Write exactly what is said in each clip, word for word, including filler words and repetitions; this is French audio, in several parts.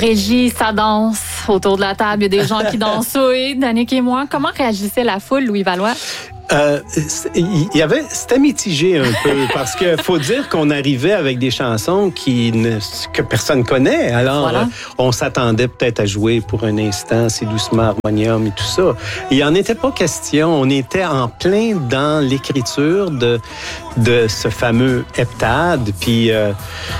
Régie, ça danse autour de la table. Il y a des gens qui dansent, oui, Danick et moi. Comment réagissait la foule, Louis Valois? Euh, il y avait, c'était mitigé un peu parce que faut dire qu'on arrivait avec des chansons qui ne, que personne connaît. Alors, voilà. euh, on s'attendait peut-être à jouer pour un instant, c'est doucement harmonium et tout ça. Il en était pas question. On était en plein dans l'écriture de de ce fameux heptade. Puis, euh,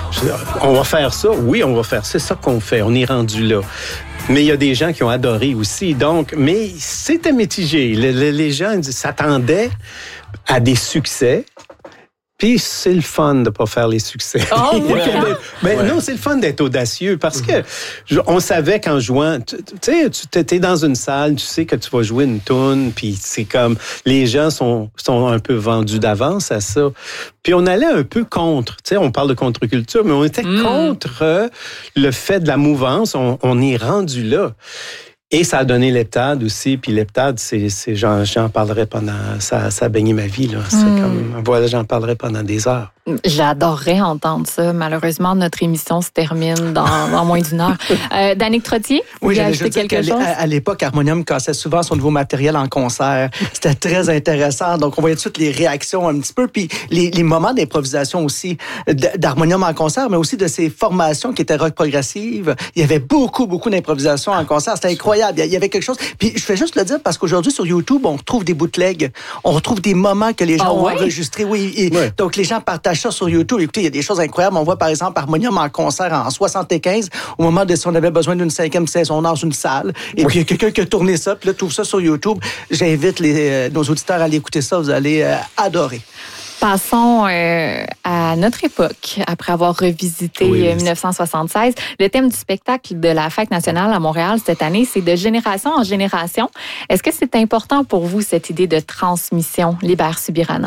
on va faire ça. Oui, on va faire. C'est ça qu'on fait. On est rendu là. Mais il y a des gens qui ont adoré aussi. Donc, mais c'était mitigé. Les, les, les gens s'attendaient à des succès. Puis c'est le fun de pas faire les succès. Oh, ouais. Mais ouais. non, c'est le fun d'être audacieux parce que on savait qu'en jouant, tu sais, tu es dans une salle, tu sais que tu vas jouer une toune, puis c'est comme les gens sont sont un peu vendus d'avance à ça. Puis on allait un peu contre, tu sais, on parle de contre-culture, mais on était mm. contre euh, le fait de la mouvance. On, on est rendu là. Et ça a donné l'heptade aussi. Puis l'heptade, c'est, c'est j'en, j'en parlerai pendant... Ça, ça a baigné ma vie, là. C'est mm. comme... Voilà, j'en parlerai pendant des heures. J'adorerais entendre ça. Malheureusement, notre émission se termine dans, dans moins d'une heure. Euh, Danick Trottier, vous oui, voulez ajouter quelque chose? À, à l'époque, Harmonium cassait souvent son nouveau matériel en concert. C'était très intéressant. Donc, on voyait tout de suite les réactions un petit peu. Puis les, les moments d'improvisation aussi d'Harmonium en concert, mais aussi de ces formations qui étaient rock progressives. Il y avait beaucoup, beaucoup d'improvisation en concert. C'était incroyable. Il y avait quelque chose. Puis je fais juste le dire parce qu'aujourd'hui, sur YouTube, on retrouve des bootlegs. On retrouve des moments que les gens ah, ont ouais? enregistrés. Oui. Et ouais. Donc, les gens partagent ça sur YouTube. Écoutez, il y a des choses incroyables. On voit, par exemple, Harmonium en concert en soixante-quinze, au moment de si on avait besoin d'une cinquième saison dans une salle. Et oui. puis, il y a quelqu'un qui a tourné ça. Puis là, trouve ça sur YouTube. J'invite les, euh, nos auditeurs à aller écouter ça. Vous allez euh, adorer. Passons euh, à notre époque, après avoir revisité oui, euh, dix-neuf cent soixante-seize. Le thème du spectacle de la Fête nationale à Montréal cette année, c'est de génération en génération. Est-ce que c'est important pour vous, cette idée de transmission? Libère Subirana.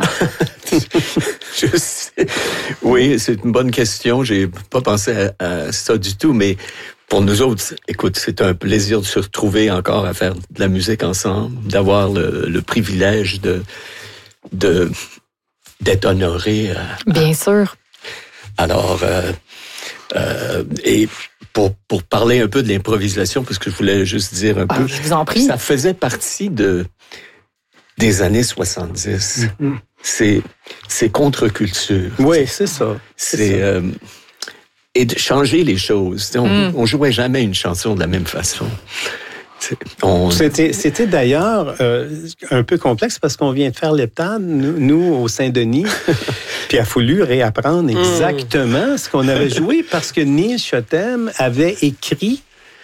Je sais. Oui, c'est une bonne question. J'ai pas pensé à, à ça du tout, mais pour nous autres, écoute, c'est un plaisir de se retrouver encore à faire de la musique ensemble, d'avoir le, le privilège de... de d'être honoré. Euh, Bien sûr. Alors, euh, euh, et pour, pour parler un peu de l'improvisation, parce que je voulais juste dire un ah, peu... Je vous en prie. Ça faisait partie de, des années soixante-dix. Mm-hmm. C'est, c'est contre-culture. Oui, c'est ça. C'est... c'est ça. Euh, et de changer les choses. On, mm. on jouait jamais une chanson de la même façon. On... C'était, c'était d'ailleurs euh, un peu complexe parce qu'on vient de faire l'heptade, nous, nous au Saint-Denis, puis il a fallu réapprendre exactement mmh. ce qu'on avait joué parce que Neil Chotem avait écrit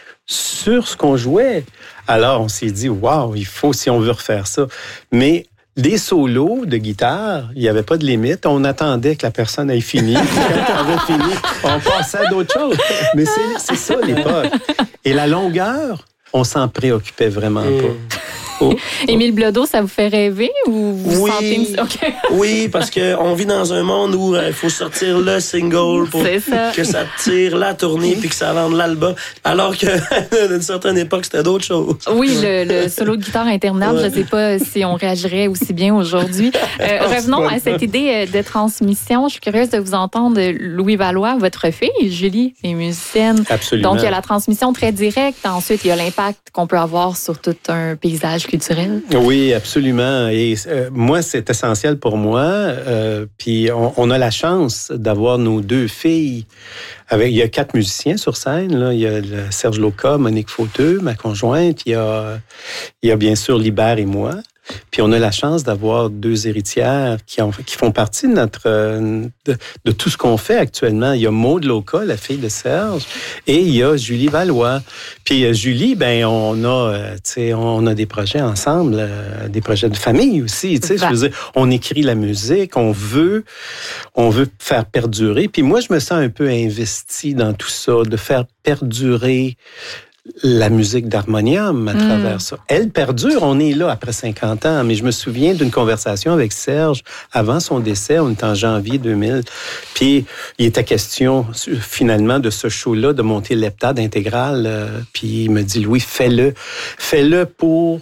sur ce qu'on jouait. Alors, on s'est dit, waouh, il faut, si on veut refaire ça. Mais des solos de guitare, il n'y avait pas de limite. On attendait que la personne ait fini. Quand elle avait fini, on passait à d'autres choses. Mais c'est, c'est ça, l'époque. Et la longueur... on s'en préoccupait vraiment mmh. pas. Oh. Émile Bilodeau, ça vous fait rêver ou vous oui, sentez une... okay. Oui, parce qu'on vit dans un monde où il euh, faut sortir le single pour ça. que ça tire la tournée puis que ça vende l'album, alors qu'à une certaine époque, c'était d'autres choses. Oui, le, le solo de guitare interminable, ouais. Je ne sais pas si on réagirait aussi bien aujourd'hui. Euh, revenons à cette idée de transmission. Je suis curieuse de vous entendre, Louis Valois, votre fille, Julie, est musicienne. Absolument. Donc, il y a la transmission très directe. Ensuite, il y a l'impact qu'on peut avoir sur tout un paysage culturel. Oui, absolument. Et euh, moi, c'est essentiel pour moi. Euh, puis on, on a la chance d'avoir nos deux filles. Avec, il y a quatre musiciens sur scène. Là. Il y a le Serge Loca, Monique Fauteux, ma conjointe. Il y a, il y a bien sûr Libère et moi. Puis on a la chance d'avoir deux héritières qui, ont, qui font partie de notre de, de tout ce qu'on fait actuellement. Il y a Maude Loca, la fille de Serge, et il y a Julie Valois. Puis Julie, ben on a, tu sais, on a des projets ensemble, euh, des projets de famille aussi. Tu sais, je veux dire, on écrit la musique, on veut, on veut faire perdurer. Puis moi, je me sens un peu investi dans tout ça, de faire perdurer la musique d'Harmonium à travers mmh. ça. Elle perdure, on est là après cinquante ans, mais je me souviens d'une conversation avec Serge avant son décès, on était en janvier deux mille, puis il était question finalement de ce show-là, de monter l'heptade intégrale, euh, puis il me dit, Louis, fais-le, fais-le pour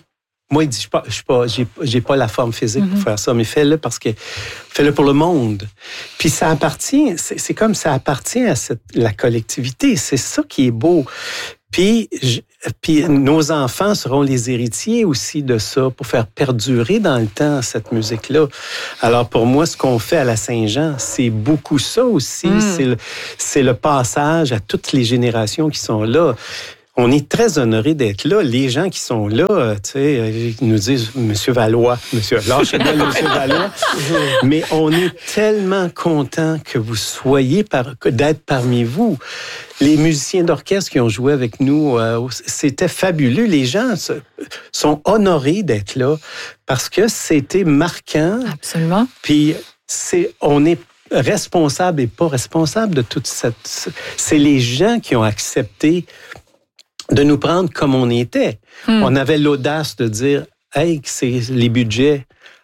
moi, il dit, je pas, je pas, j'ai, j'ai pas la forme physique mm-hmm. pour faire ça, mais fais-le parce que, fais-le pour le monde. Puis ça appartient, c'est, c'est comme ça appartient à cette, la collectivité. C'est ça qui est beau. Puis, je, puis nos enfants seront les héritiers aussi de ça pour faire perdurer dans le temps cette musique-là. Alors pour moi, ce qu'on fait à la Saint-Jean, c'est beaucoup ça aussi. Mm. C'est, le, c'est le passage à toutes les générations qui sont là. On est très honorés d'être là. Les gens qui sont là, tu sais, ils nous disent « Monsieur Valois, Monsieur, lâchez-moi Monsieur Valois ». Mais on est tellement contents que vous soyez, par, d'être parmi vous. Les musiciens d'orchestre qui ont joué avec nous, euh, c'était fabuleux. Les gens se, sont honorés d'être là parce que c'était marquant. Absolument. Puis c'est, on est responsable et pas responsable de toute cette... C'est les gens qui ont accepté de nous prendre comme on était. Hmm. On avait l'audace de dire, hey, c'est les budgets.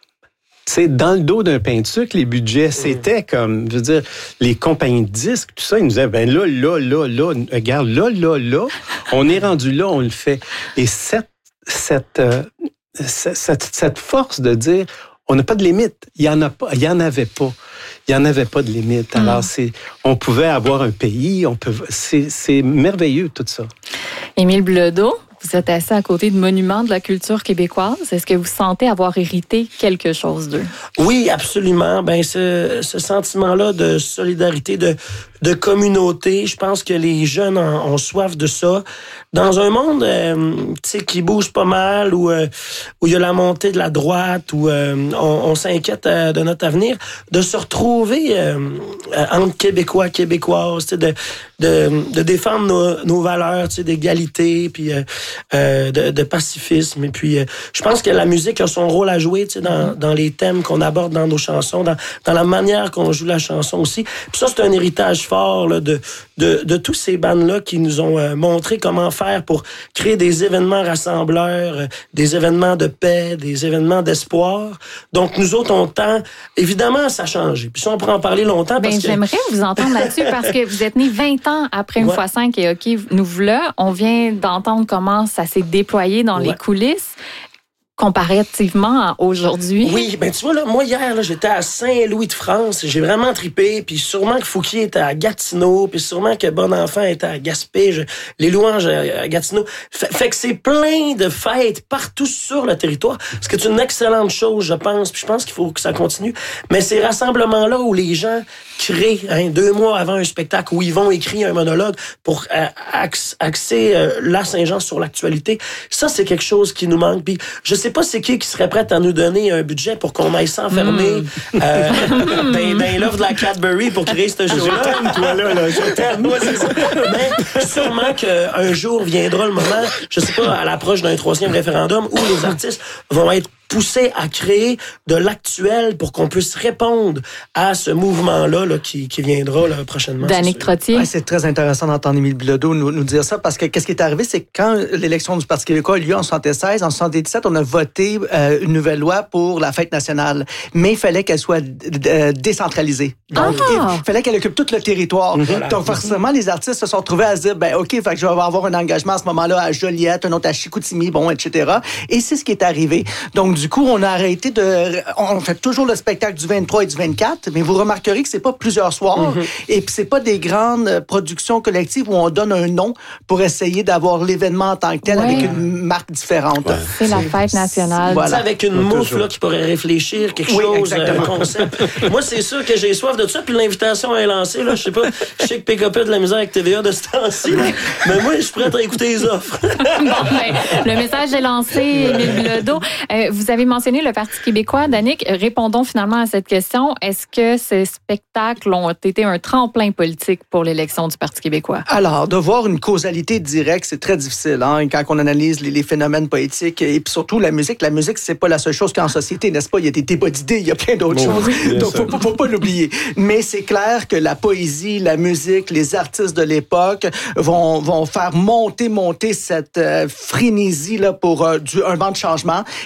Tu sais, dans le dos d'un pain de sucre, les budgets, c'était comme, je veux dire, les compagnies de disques, tout ça, ils nous disaient, ben là, là, là, là, regarde, là, là, là, on est rendu là, on le fait. Et cette, cette, euh, cette, cette force de dire, on n'a pas de limite, il y en a pas, il y en avait pas. Il n'y en avait pas de limite. Alors, c'est, on pouvait avoir un pays, on peut, c'est, c'est merveilleux, tout ça. Émile Bilodeau, vous êtes assis à côté de monuments de la culture québécoise. Est-ce que vous sentez avoir hérité quelque chose d'eux? Oui, absolument. Ben, ce, ce sentiment-là de solidarité, de, de communauté, je pense que les jeunes en, ont soif de ça. Dans un monde euh, qui bouge pas mal, où euh, où il y a la montée de la droite, où euh, on, on s'inquiète euh, de notre avenir, de se retrouver euh, entre Québécois, Québécoises, de, de, de défendre nos, nos valeurs d'égalité, puis euh, euh, de, de pacifisme. Et puis, euh, je pense que la musique a son rôle à jouer dans, dans les thèmes qu'on aborde dans nos chansons, dans, dans la manière qu'on joue la chanson aussi. Puis ça, c'est un héritage fort là, de, de, de tous ces bands-là qui nous ont euh, montré comment faire pour créer des événements rassembleurs, euh, des événements de paix, des événements d'espoir. Donc, nous autres, on tend... Évidemment, ça a changé. Puis ça, on pourrait en parler longtemps. Ben, parce que... J'aimerais vous entendre là-dessus parce que vous êtes nés vingt ans après une ouais. fois cinq et OK, nous voilà. On vient d'entendre comment ça s'est déployé dans ouais. les coulisses. Comparativement à aujourd'hui. Oui, ben tu vois, là, moi, hier, là, j'étais à Saint-Louis-de-France. J'ai vraiment trippé. Puis sûrement que Fouquier était à Gatineau. Puis sûrement que Bonenfant était à Gaspé. Je, les louanges à Gatineau. Fait, fait que c'est plein de fêtes partout sur le territoire. Ce qui est une excellente chose, je pense. Puis je pense qu'il faut que ça continue. Mais ces rassemblements-là où les gens créent, hein, deux mois avant un spectacle, où ils vont écrire un monologue pour euh, axer euh, la Saint-Jean sur l'actualité, ça, c'est quelque chose qui nous manque. Puis je sais pas c'est qui qui serait prêt à nous donner un budget pour qu'on aille s'enfermer mm. euh, dans, dans l'offre de la Cadbury pour créer ce show-là. Je t'aime, toi, là, là. Je t'aime. Ouais, c'est ça. Mais sûrement qu'un jour viendra le moment, je sais pas, à l'approche d'un troisième référendum, où les artistes vont être poussés à créer de l'actuel pour qu'on puisse répondre à ce mouvement-là là, qui, qui viendra là, prochainement. Danick Trottier. Ouais, c'est très intéressant d'entendre Émile Bilodeau nous, nous dire ça parce que qu'est-ce qui est arrivé, c'est que quand l'élection du Parti québécois a eu lieu en soixante-seize, en soixante-dix-sept, on a voté euh, une nouvelle loi pour la fête nationale, mais il fallait qu'elle soit d- décentralisée. Donc, ah! il fallait qu'elle occupe tout le territoire. Voilà. Donc, forcément, les artistes se sont retrouvés à se dire, ben ok, fait que je vais avoir un engagement à ce moment-là à Joliette, un autre à Chicoutimi, bon, et cetera. Et c'est ce qui est arrivé. Donc, du coup, on a arrêté de... On fait toujours le spectacle du vingt-trois et du vingt-quatre, mais vous remarquerez que c'est pas plusieurs soirs, mm-hmm. et puis c'est pas des grandes productions collectives où on donne un nom pour essayer d'avoir l'événement en tant que tel ouais. avec une marque différente. Ouais. C'est la fête nationale. Voilà. Avec une mouffe là, qui pourrait réfléchir quelque oui, chose, un concept. Moi, c'est sûr que j'ai soif de ça, puis l'invitation est lancée. Là, je sais pas, je sais que P K P a de la misère avec T V A de ce temps-ci, mais moi, je suis prête à écouter les offres. Bon, ben, le message est lancé, Émile Bilodeau. Euh, vous avez mentionné le Parti québécois. Danick, répondons finalement à cette question. Est-ce que ces spectacles ont été un tremplin politique pour l'élection du Parti québécois? Alors, de voir une causalité directe, c'est très difficile. Hein, quand on analyse les, les phénomènes poétiques et puis surtout la musique. La musique, c'est pas la seule chose qu'en société, n'est-ce pas? Il y a des débats d'idées, il y a plein d'autres bon, choses. Oui, donc, faut, faut, faut pas l'oublier. Mais c'est clair que la poésie, la musique, les artistes de l'époque vont, vont faire monter, monter cette euh, frénésie là, pour euh, du, un vent de changement. Et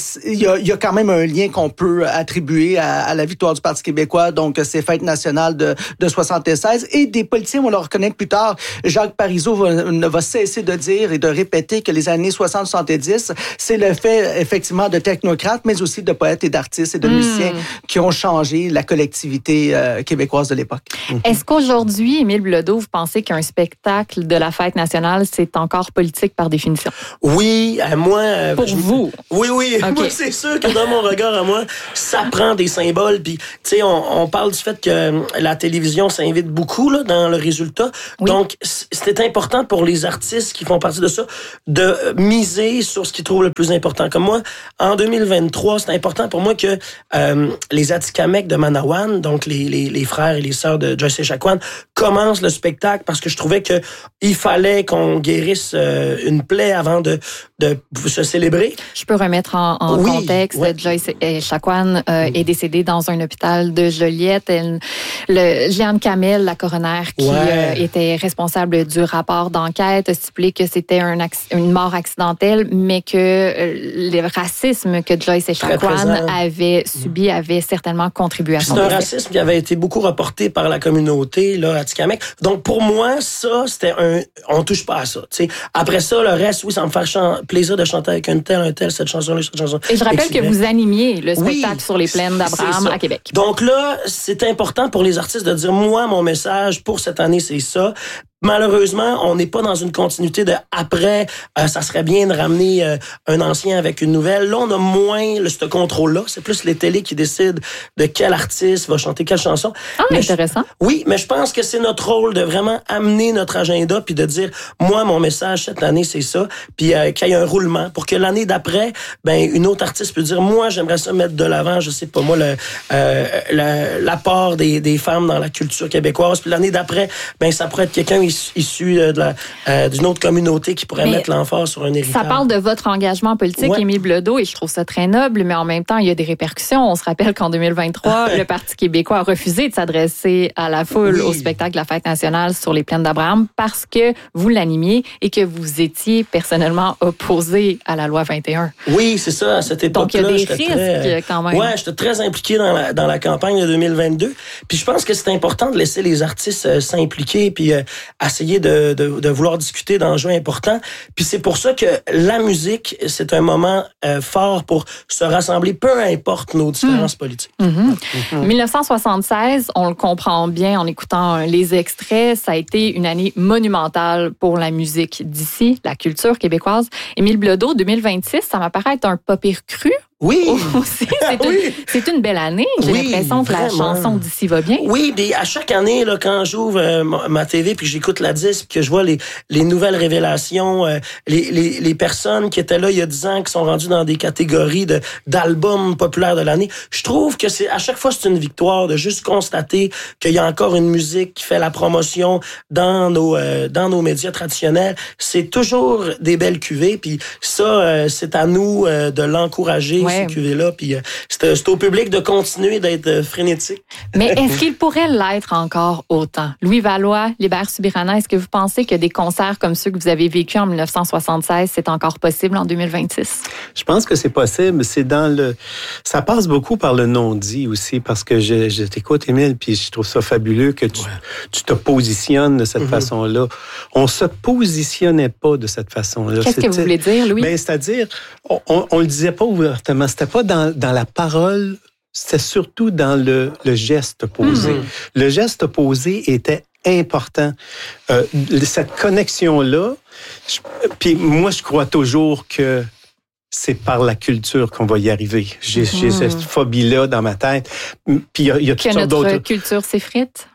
il y a, il y a quand même un lien qu'on peut attribuer à, à la victoire du Parti québécois, donc ces fêtes nationales de, de soixante-seize. Et des politiciens, on le reconnaît plus tard, Jacques Parizeau va, ne va cesser de dire et de répéter que les années soixante soixante-dix, c'est le fait effectivement de technocrates, mais aussi de poètes et d'artistes et de mmh. musiciens qui ont changé la collectivité euh, québécoise de l'époque. Est-ce qu'aujourd'hui, Émile Bilodeau, vous pensez qu'un spectacle de la fête nationale, c'est encore politique par définition? Oui, à moi... Euh, Pour je, vous? Oui, oui. Okay. Moi, c'est sûr que dans mon regard à moi, ça prend des symboles. Puis, tu sais, on, on parle du fait que la télévision s'invite beaucoup là, dans le résultat. Oui. Donc, c'était important pour les artistes qui font partie de ça de miser sur ce qu'ils trouvent le plus important. Comme moi, en deux mille vingt-trois, c'est important pour moi que euh, les Atikamekw de Manawan, donc les, les, les frères et les sœurs de Joyce Echaquan, commencent le spectacle parce que je trouvais que il fallait qu'on guérisse euh, une plaie avant de, de se célébrer. Je peux remettre en, en oui, contexte. Ouais. Joyce Echaquan euh, est décédée dans un hôpital de Joliette. Elle, le, Jeanne Kamel, la coroner qui ouais. euh, était responsable du rapport d'enquête, a stipulé que c'était un, une mort accidentelle, mais que euh, le racisme que Joyce Echaquan avait subi avait certainement contribué à son décès. C'est un racisme qui avait été beaucoup reporté par la communauté là, atikamekw. Donc, pour moi, ça, c'était un... On touche pas à ça. T'sais. Après ça, le reste, oui, ça me fait chan... plaisir de chanter avec un tel, un tel, cette chanson-là, cette chanson. Et je rappelle que vous animiez le spectacle oui, sur les plaines d'Abraham à Québec. Donc là, c'est important pour les artistes de dire, moi, mon message pour cette année, c'est ça. Malheureusement, on n'est pas dans une continuité de après, euh, ça serait bien de ramener euh, un ancien avec une nouvelle. Là, on a moins le, ce contrôle-là. C'est plus les télés qui décident de quel artiste va chanter quelle chanson. Ah, mais intéressant. Je, oui, mais je pense que c'est notre rôle de vraiment amener notre agenda puis de dire, moi, mon message cette année, c'est ça. Puis euh, qu'il y ait un roulement pour que l'année d'après, ben une autre artiste peut dire, moi, j'aimerais ça mettre de l'avant, je sais pas moi, le, euh, le, l'apport des, des femmes dans la culture québécoise. Puis l'année d'après, ben ça pourrait être quelqu'un issu de la, euh, d'une autre communauté qui pourrait mais mettre l'emphase sur un héritage. Ça parle de votre engagement politique, ouais. Émile Bilodeau, et je trouve ça très noble, mais en même temps, il y a des répercussions. On se rappelle qu'en deux mille vingt-trois, le Parti québécois a refusé de s'adresser à la foule oui. au spectacle de la Fête nationale sur les plaines d'Abraham parce que vous l'animiez et que vous étiez personnellement opposé à la loi vingt et un. Oui, c'est ça. À cette époque-là, donc il y a des risques très, quand même. Ouais, j'étais très impliqué dans la, dans la campagne de deux mille vingt-deux. Puis je pense que c'est important de laisser les artistes euh, s'impliquer puis euh, essayer de, de, de vouloir discuter d'enjeux importants. Puis c'est pour ça que la musique, c'est un moment euh, fort pour se rassembler, peu importe nos différences mmh. politiques. Mmh. Mmh. dix-neuf cent soixante-seize, on le comprend bien en écoutant les extraits, ça a été une année monumentale pour la musique d'ici, la culture québécoise. Émile Bilodeau, deux mille vingt-six, ça m'apparaît être un pas pire cru. Oui. Aussi, c'est, oui. Une, c'est une belle année. J'ai oui, l'impression vraiment. Que la chanson d'ici va bien. Oui, puis à chaque année, là, quand j'ouvre euh, ma T V puis que j'écoute la disque, que je vois les, les nouvelles révélations, euh, les, les, les personnes qui étaient là il y a dix ans, qui sont rendues dans des catégories de, d'albums populaires de l'année, je trouve que c'est à chaque fois, c'est une victoire de juste constater qu'il y a encore une musique qui fait la promotion dans nos, euh, dans nos médias traditionnels. C'est toujours des belles cuvées, puis ça, euh, c'est à nous euh, de l'encourager. Ouais. Ces cuvées-là, puis euh, c'est, c'est au public de continuer d'être euh, frénétique. Mais est-ce qu'il pourrait l'être encore autant? Louis Valois, Libère Subirana, est-ce que vous pensez que des concerts comme ceux que vous avez vécus en dix-neuf cent soixante-seize, c'est encore possible en deux mille vingt-six? Je pense que c'est possible. C'est dans le... Ça passe beaucoup par le non-dit aussi, parce que je, je t'écoute, Émile, puis je trouve ça fabuleux que tu, ouais. tu te positionnes de cette mm-hmm. façon-là. On se positionnait pas de cette façon-là. Qu'est-ce C'était... que vous voulez dire, Louis? Ben, c'est-à-dire, on, on, on le disait pas ouvertement. C'était pas dans, dans la parole, c'était surtout dans le, le geste posé. Mmh. Le geste posé était important. Euh, cette connexion-là, je, puis moi, je crois toujours que c'est par la culture qu'on va y arriver. J'ai, mmh. j'ai cette phobie-là dans ma tête. Puis il y a, y a toutes sortes d'autres... Que notre culture s'effrite?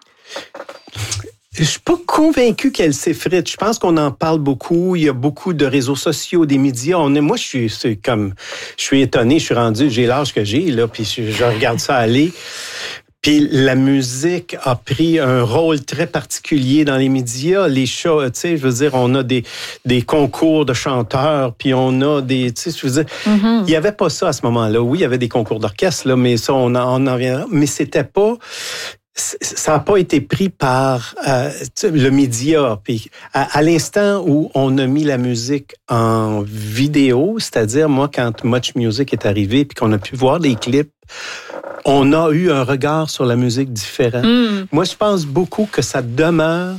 Je suis pas convaincu qu'elle s'effrite. Je pense qu'on en parle beaucoup. Il y a beaucoup de réseaux sociaux, des médias. On est, moi, je suis, c'est comme, je suis étonné. Je suis rendu, j'ai l'âge que j'ai là, puis je, je regarde ça aller. Puis la musique a pris un rôle très particulier dans les médias. Les shows, tu sais, je veux dire, on a des des concours de chanteurs, puis on a des, tu sais, je veux dire, mm-hmm. il y avait pas ça à ce moment-là. Oui, il y avait des concours d'orchestre là, mais ça, on en, on en revient. Mais c'était pas. ça n'a pas été pris par euh, le média. Puis à, à l'instant où on a mis la musique en vidéo, c'est-à-dire moi, quand Much Music est arrivé puis qu'on a pu voir des clips, on a eu un regard sur la musique différent. Mm. Moi, je pense beaucoup que ça demeure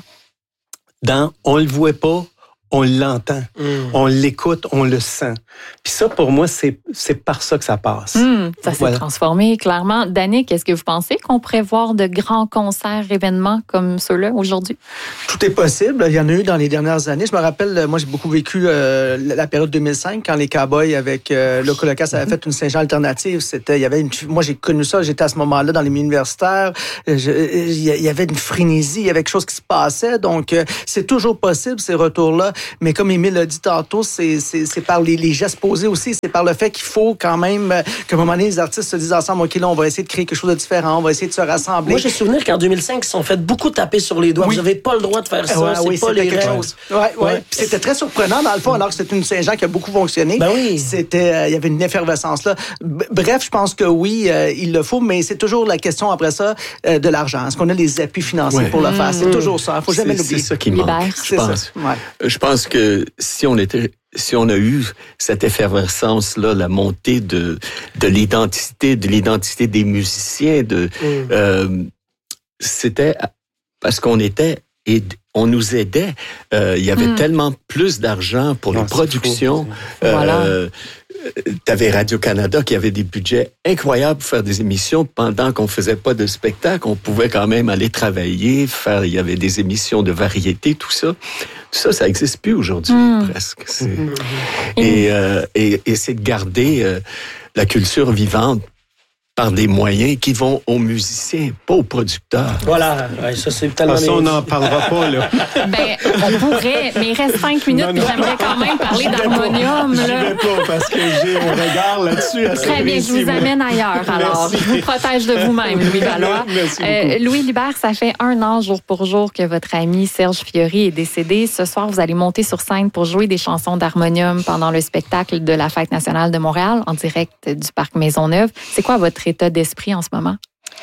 dans « on le voit pas », on l'entend, mm. on l'écoute, on le sent. Puis ça, pour moi, c'est, c'est par ça que ça passe. Mm, ça s'est voilà. transformé, clairement. Danick, est-ce que vous pensez qu'on pourrait voir de grands concerts, événements comme ceux-là aujourd'hui? Tout est possible. Il y en a eu dans les dernières années. Je me rappelle, moi, j'ai beaucoup vécu euh, la période deux mille cinq, quand les Cowboys avec euh, Loco Locas avaient fait une Saint-Jean alternative. C'était, il y avait une, moi, j'ai connu ça, j'étais à ce moment-là dans les milieux universitaires. Je, il y avait une frénésie, il y avait quelque chose qui se passait. Donc, euh, c'est toujours possible, ces retours-là. Mais comme Émile l'a dit tantôt, c'est, c'est, c'est par les, les gestes posés aussi, c'est par le fait qu'il faut quand même euh, qu'à un moment donné, les artistes se disent ensemble, OK, là, on va essayer de créer quelque chose de différent, on va essayer de se rassembler. Moi, j'ai souvenir qu'en deux mille cinq, ils se sont fait beaucoup taper sur les doigts. Oui. Vous n'avez pas le droit de faire ça, ouais, c'est oui, pas les règles. Oui, oui. Ouais. Puis c'était très surprenant, dans le fond, alors que c'était une Saint-Jean qui a beaucoup fonctionné. Ben oui. C'était, euh, il y avait une effervescence là. B- bref, je pense que oui, euh, il le faut, mais c'est toujours la question après ça euh, de l'argent. Est-ce qu'on a les appuis financiers ouais. pour le faire? C'est mmh. toujours ça. Il ne faut jamais c'est, l'oublier. C'est ça qui manque, je pense. Ouais. Je pense que si on était... Si on a eu cette effervescence-là, la montée de de l'identité, de l'identité des musiciens, de mm. euh, c'était parce qu'on était et on nous aidait. Euh, il y avait mm. tellement plus d'argent pour non, les productions. Euh, voilà. T'avais Radio-Canada qui avait des budgets incroyables pour faire des émissions pendant qu'on faisait pas de spectacle. On pouvait quand même aller travailler, faire. Il y avait des émissions de variété, tout ça. Tout ça, ça n'existe plus aujourd'hui, mmh. presque. C'est... Mmh. Et, euh, et, et c'est de garder euh, la culture vivante par des moyens qui vont aux musiciens, pas aux producteurs. Voilà, ouais, ça c'est tellement... Ça, on n'en parlera pas, là. Ben, on pourrait, mais il reste cinq minutes, non, non. puis j'aimerais quand même parler j'y d'harmonium. Je ne vais pas, parce que j'ai mon regard là-dessus. À Très bien, je vous moi. amène ailleurs, alors. Merci. Je vous protège de vous-même, Louis Valois. Merci euh, Louis Lubert, ça fait un an, jour pour jour, que votre ami Serge Fiori est décédé. Ce soir, vous allez monter sur scène pour jouer des chansons d'harmonium pendant le spectacle de la Fête nationale de Montréal, en direct du Parc Maisonneuve. C'est quoi votre état d'esprit en ce moment?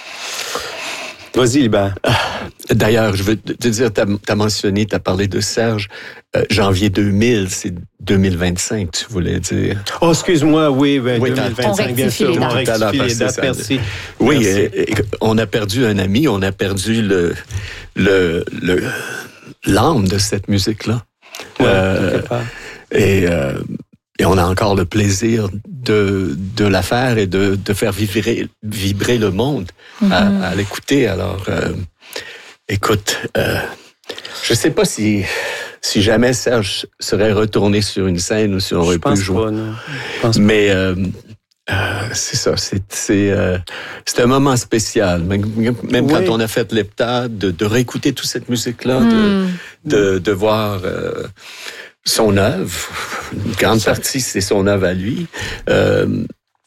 Vas-y, Libert. D'ailleurs, je veux te dire, tu as mentionné, tu as parlé de Serge. Euh, janvier deux mille, c'est deux mille vingt-cinq, tu voulais dire. Oh, excuse-moi, oui, ben, oui deux mille vingt-cinq, bien sûr. On rectifie les dates, merci. Oui, merci. Et, et, on a perdu un ami, on a perdu le, le, le, l'âme de cette musique-là. Ouais, euh, et... Euh, Et on a encore le plaisir de de la faire et de de faire vibrer vibrer le monde mm-hmm. à, à l'écouter. Alors, euh, écoute, euh, je sais pas si si jamais Serge serait retourné sur une scène ou si on aurait pu jouer. Pas, non. Je pense Mais euh, euh, c'est ça, c'est c'est euh, c'est un moment spécial. Même, même oui. quand on a fait l'heptade, de, de réécouter toute cette musique-là, mm. de, de de voir. Euh, son œuvre, une grande partie, c'est son œuvre à lui, euh,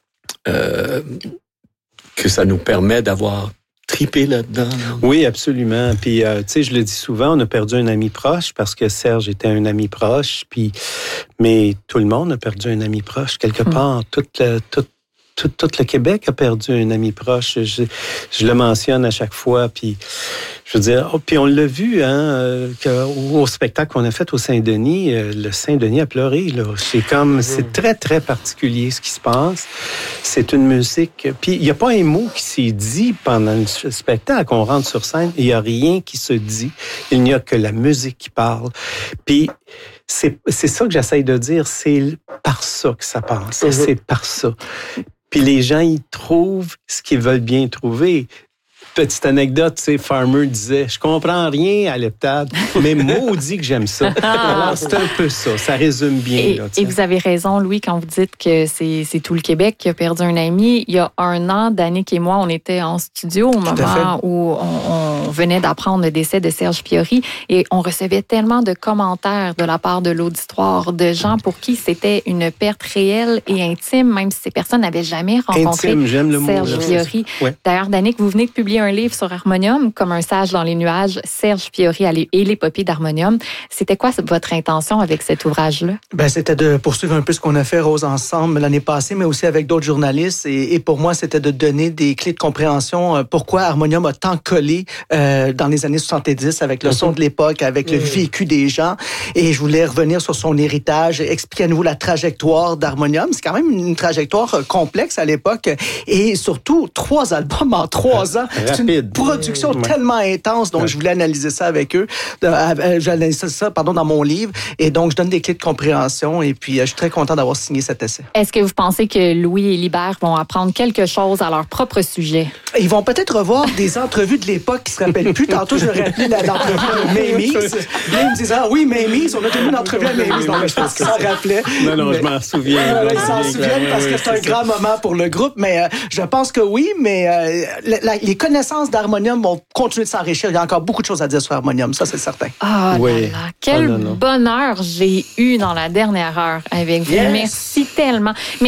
euh, que ça nous permet d'avoir tripé là-dedans. Non? Oui, absolument. Puis, euh, tu sais, je le dis souvent, on a perdu un ami proche parce que Serge était un ami proche, puis, mais tout le monde a perdu un ami proche. Quelque mmh. part, tout le, tout, tout, tout le Québec a perdu un ami proche. Je, je le mentionne à chaque fois, puis... Je veux dire, oh, puis on l'a vu, hein, euh, que, au spectacle qu'on a fait au Saint-Denis, euh, le Saint-Denis a pleuré, là. C'est comme, mmh. c'est très, très particulier ce qui se passe. C'est une musique. Puis il n'y a pas un mot qui s'est dit pendant le spectacle. On rentre sur scène, il n'y a rien qui se dit. Il n'y a que la musique qui parle. Puis c'est, c'est ça que j'essaye de dire. C'est par ça que ça passe. Mmh. C'est par ça. Puis les gens, ils trouvent ce qu'ils veulent bien trouver. Petite anecdote, tu sais, Farmer disait, je comprends rien à l'heptade, mais maudit que j'aime ça. Alors, c'est un peu ça. Ça résume bien. Et, là, et vous avez raison, Louis, quand vous dites que c'est, c'est tout le Québec qui a perdu un ami. Il y a un an, Danick et moi, on était en studio au moment où on, on venait d'apprendre le décès de Serge Fiori et on recevait tellement de commentaires de la part de l'auditoire, de gens pour qui c'était une perte réelle et intime, même si ces personnes n'avaient jamais rencontré intime, j'aime le Serge mot, Fiori. Ouais. D'ailleurs, Danick, vous venez de publier un livre sur Harmonium, comme un sage dans les nuages, Serge Fiori et l'épopée d'Harmonium. C'était quoi votre intention avec cet ouvrage-là? Ben, c'était de poursuivre un peu ce qu'on a fait, Rose, ensemble l'année passée, mais aussi avec d'autres journalistes. Et, et pour moi, c'était de donner des clés de compréhension. Euh, pourquoi Harmonium a tant collé euh, dans les années soixante-dix avec le son de l'époque, avec le vécu des gens. Et je voulais revenir sur son héritage, expliquer à nouveau la trajectoire d'Harmonium. C'est quand même une trajectoire complexe à l'époque. Et surtout, trois albums en trois ans. Rapide. C'est une production ouais. tellement intense. Donc, ouais. je voulais analyser ça avec eux. Euh, J'ai analysé ça pardon, dans mon livre. Et donc, je donne des clés de compréhension. Et puis, euh, je suis très content d'avoir signé cet essai. Est-ce que vous pensez que Louis et Libert vont apprendre quelque chose à leur propre sujet? Ils vont peut-être revoir des entrevues de l'époque qui se rappellent plus. Tantôt, je rappelais l'entrevue de Mamie. Là, ils me disaient, ah oui, Mamie, on a tenu une entrevue à Mamie. Non, mais je pense qu'ils s'en rappelaient. Non, non, mais... je m'en souviens. Voilà, ils s'en souviennent parce oui, que c'est un grand ça. moment pour le groupe. Mais euh, je pense que oui, mais euh, la, les connaissances d'Harmonium vont continuer de s'enrichir. Il y a encore beaucoup de choses à dire sur Harmonium, ça, c'est certain. Ah, oh, oui. là, là. Quel oh, non, non. bonheur j'ai eu dans la dernière heure avec vous. Yes. Merci tellement.